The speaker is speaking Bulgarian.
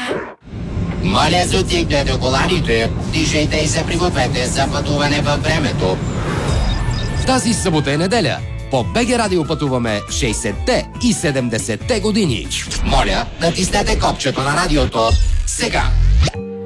Моля за отигнете коланите, движете се пригответе за пътуване във времето. Тази събота и неделя по БГ Радио пътуваме 60-те и 70-те години. Моля, натиснете копчето на радиото сега.